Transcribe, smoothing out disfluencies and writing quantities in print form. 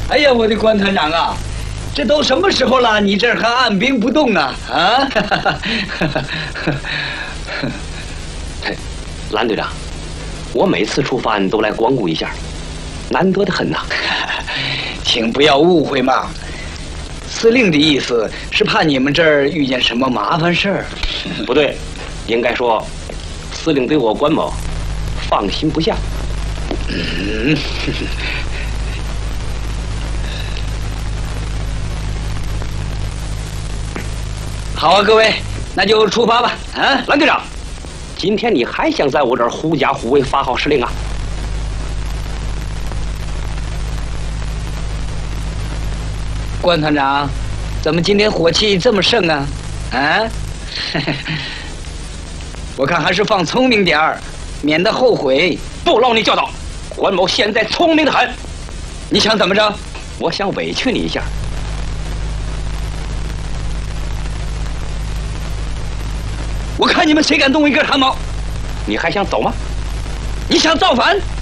哎呀，我的关团长啊，这都什么时候了，你这儿还按兵不动呢？啊！ 蓝队长，我每次出发都来光顾一下，难得的很呐。 请不要误会嘛，司令的意思是怕你们这儿遇见什么麻烦事儿。 不对，应该说，司令对我关某放心不下。 好啊，各位，那就出发吧。啊， 蓝队长，今天你还想在我这儿狐假虎威发号施令啊？ 关团长，怎么今天火气这么盛啊？啊？我看还是放聪明点儿，免得后悔。 不劳你教导，关某现在聪明的很。 你想怎么着？ 我想委屈你一下。 我看你们谁敢动一根汗毛？ 你还想走吗？ 你想造反？